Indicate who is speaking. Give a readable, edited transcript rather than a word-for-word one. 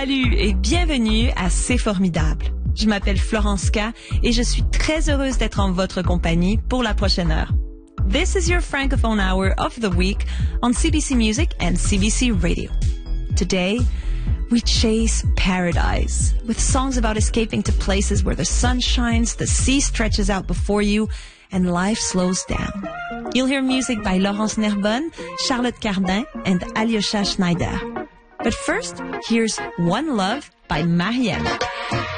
Speaker 1: Salut et bienvenue à C'est formidable. Je m'appelle Florence K et je suis très heureuse d'être en votre compagnie pour la prochaine heure. This is your Francophone Hour of the week on CBC Music and CBC Radio. Today, we chase paradise with songs about escaping to places where the sun shines, the sea stretches out before you, and life slows down. You'll hear music by Laurence Nerbonne, Charlotte Cardin, and Alyosha Schneider. But first, here's One Love by Marielle.